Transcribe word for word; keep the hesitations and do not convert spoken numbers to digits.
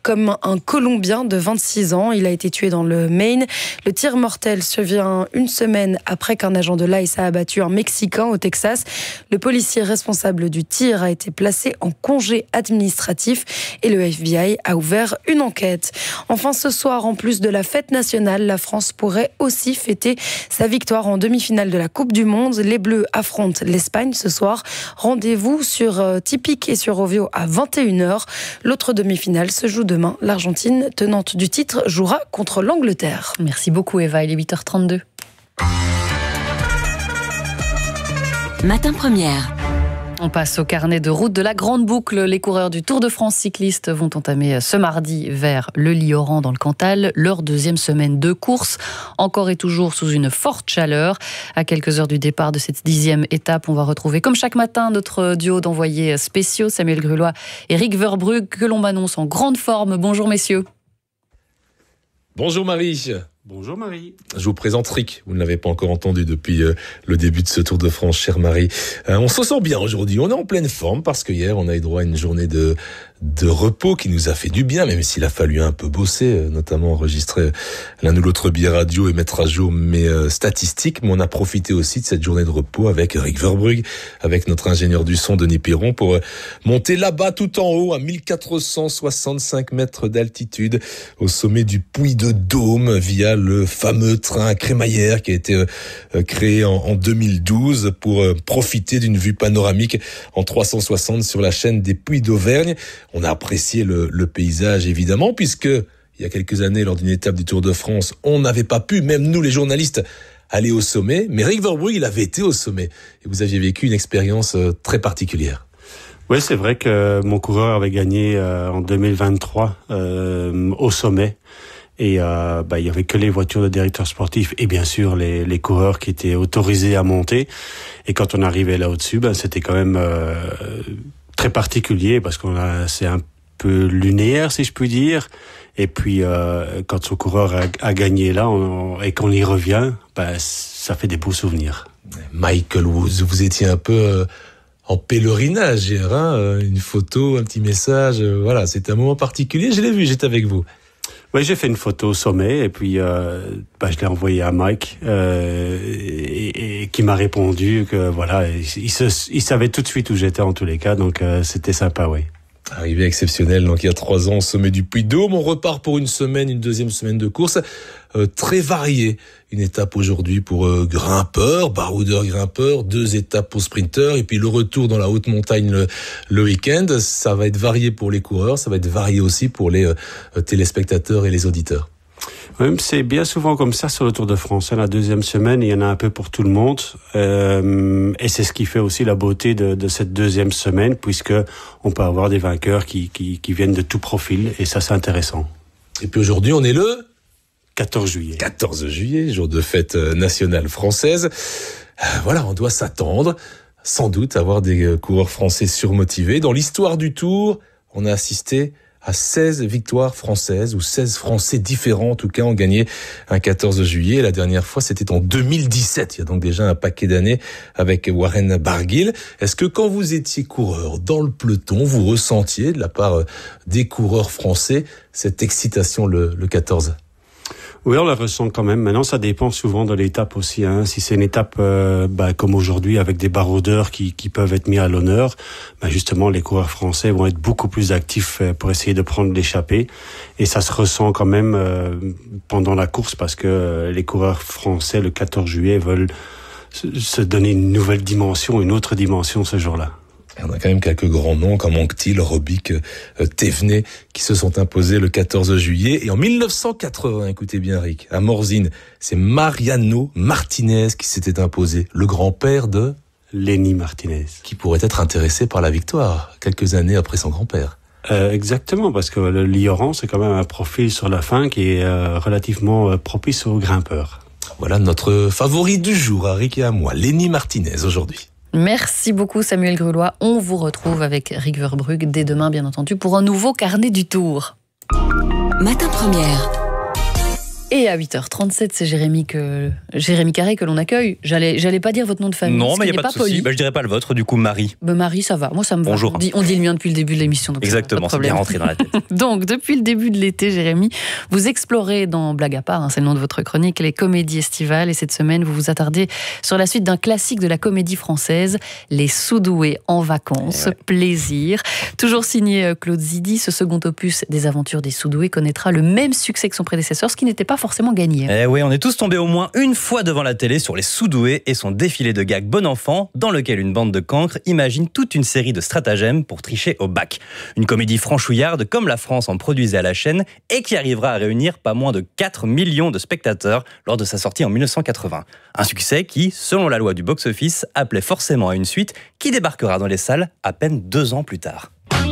comme un Colombien de vingt-six ans. Il a été tué dans le Maine. Le tir mortel survient une semaine après qu'un agent de l'I C E a abattu un Mexicain au Texas. Le policier responsable du tir a été placé en congé administratif et le F B I a ouvert une enquête. Enfin, ce soir, en plus de la fête nationale, la France pourrait aussi fêter sa victoire en demi-finale de la Coupe du Monde. Les Bleus affrontent l'Espagne ce soir. Rendez-vous sur euh, Tipic et sur Ovio à vingt et une heures. L'autre demi-finale se joue demain. L'Argentine, tenante du titre, jouera contre l'Angleterre. Merci beaucoup Eva, il est huit heures trente-deux. Matin Première. On passe au carnet de route de la Grande Boucle. Les coureurs du Tour de France cyclistes vont entamer ce mardi vers le Lioran dans le Cantal leur deuxième semaine de course, encore et toujours sous une forte chaleur. À quelques heures du départ de cette dixième étape, on va retrouver comme chaque matin notre duo d'envoyés spéciaux, Samuel Grulois et Rick Verbrugge, que l'on m'annonce en grande forme. Bonjour messieurs. Bonjour Marie. Bonjour Marie. Je vous présente Rick, vous ne l'avez pas encore entendu depuis euh, le début de ce Tour de France, chère Marie. Euh, on se sent bien aujourd'hui, on est en pleine forme parce que hier on a eu droit à une journée de, de repos qui nous a fait du bien, même s'il a fallu un peu bosser, euh, notamment enregistrer l'un ou l'autre billet radio et mettre à jour mes euh, statistiques, mais on a profité aussi de cette journée de repos avec Rick Verbrugge, avec notre ingénieur du son Denis Piron pour euh, monter là-bas tout en haut à mille quatre cent soixante-cinq mètres d'altitude au sommet du Puy de Dôme via le fameux train crémaillère qui a été euh, créé en, en deux mille douze pour euh, profiter d'une vue panoramique en trois cent soixante sur la chaîne des Puys d'Auvergne. On a apprécié le, le paysage évidemment puisque il y a quelques années lors d'une étape du Tour de France, on n'avait pas pu, même nous les journalistes, aller au sommet. Mais Rick Verbrugge, il avait été au sommet et vous aviez vécu une expérience euh, très particulière. Oui, c'est vrai que mon coureur avait gagné euh, en deux mille vingt-trois euh, au sommet. Et euh, bah, il y avait que les voitures de directeurs sportifs et bien sûr les, les coureurs qui étaient autorisés à monter. Et quand on arrivait là au-dessus, ben c'était quand même euh, très particulier parce qu'on a c'est un peu lunaire si je puis dire. Et puis euh, quand son coureur a, a gagné là on, et qu'on y revient, ben ça fait des beaux souvenirs. Michael Woods, vous étiez un peu euh, en pèlerinage hier, hein, une photo, un petit message, euh, voilà, c'était un moment particulier. Je l'ai vu, j'étais avec vous. Oui, j'ai fait une photo au sommet et puis euh, bah, je l'ai envoyée à Mike euh, et, et qui m'a répondu que voilà, il, il, se, il savait tout de suite où j'étais en tous les cas, donc euh, c'était sympa, oui. Arrivée exceptionnelle, donc il y a trois ans au sommet du Puy de Dôme. On repart pour une semaine, une deuxième semaine de course euh, très variée. Une étape aujourd'hui pour euh, grimpeurs, baroudeurs grimpeurs, deux étapes pour sprinteurs et puis le retour dans la haute montagne le, le week-end. Ça va être varié pour les coureurs, ça va être varié aussi pour les euh, téléspectateurs et les auditeurs. Oui, c'est bien souvent comme ça sur le Tour de France. La deuxième semaine, il y en a un peu pour tout le monde. Euh, et c'est ce qui fait aussi la beauté de, de cette deuxième semaine, puisque on peut avoir des vainqueurs qui, qui, qui viennent de tout profil. Et ça, c'est intéressant. Et puis aujourd'hui, on est le quatorze juillet. quatorze juillet, jour de fête nationale française. Voilà, on doit s'attendre, sans doute, à voir des coureurs français surmotivés. Dans l'histoire du Tour, on a assisté à seize victoires françaises, ou seize Français différents, en tout cas, ont gagné un quatorze juillet. La dernière fois, c'était en deux mille dix-sept. Il y a donc déjà un paquet d'années avec Warren Barguil. Est-ce que quand vous étiez coureur dans le peloton, vous ressentiez de la part des coureurs français cette excitation le, le quatorze ? Oui, on la ressent quand même. Maintenant, ça dépend souvent de l'étape aussi. Hein. Si c'est une étape euh, bah, comme aujourd'hui avec des baroudeurs qui, qui peuvent être mis à l'honneur, bah, justement, les coureurs français vont être beaucoup plus actifs pour essayer de prendre l'échappée. Et ça se ressent quand même euh, pendant la course parce que euh, les coureurs français, le quatorze juillet, veulent se, se donner une nouvelle dimension, une autre dimension ce jour-là. On a quand même quelques grands noms comme Anquetil, Robic, euh, Thévenet qui se sont imposés le quatorze juillet. Et en mille neuf cent quatre-vingts, écoutez bien Rick, à Morzine, c'est Mariano Martinez qui s'était imposé, le grand-père de Lenny Martinez. Qui pourrait être intéressé par la victoire quelques années après son grand-père. Euh, exactement, parce que le Lioran, c'est quand même un profil sur la fin qui est euh, relativement euh, propice aux grimpeurs. Voilà notre favori du jour, à Rick et à moi, Lenny Martinez aujourd'hui. Merci beaucoup Samuel Grulois. On vous retrouve avec Rick Verbrugge dès demain, bien entendu, pour un nouveau carnet du Tour. Matin Première. Et à huit heures trente-sept, c'est Jérémy, que... Jérémy Carré que l'on accueille. J'allais, j'allais pas dire votre nom de famille. Non, mais il n'y a pas, pas de souci. Bah, je dirais pas le vôtre, du coup, Marie. Bah, Marie, ça va. Moi, ça me Bonjour. va. On dit, on dit le mien depuis le début de l'émission. Donc exactement, c'est bien rentré dans la tête. Donc, depuis le début de l'été, Jérémy, vous explorez dans Blague à part, hein, c'est le nom de votre chronique, les comédies estivales. Et cette semaine, vous vous attardez sur la suite d'un classique de la comédie française, Les Soudoués en vacances. Ouais. Plaisir. Toujours signé Claude Zidi, ce second opus des aventures des Soudoués connaîtra le même succès que son prédécesseur, ce qui n'était pas forcément gagné. Eh oui, on est tous tombés au moins une fois devant la télé sur Les Soudoués et son défilé de gags bon enfant, dans lequel une bande de cancres imagine toute une série de stratagèmes pour tricher au bac. Une comédie franchouillarde comme la France en produisait à la chaîne et qui arrivera à réunir pas moins de quatre millions de spectateurs lors de sa sortie en mille neuf cent quatre-vingts. Un succès qui, selon la loi du box-office, appelait forcément à une suite qui débarquera dans les salles à peine deux ans plus tard.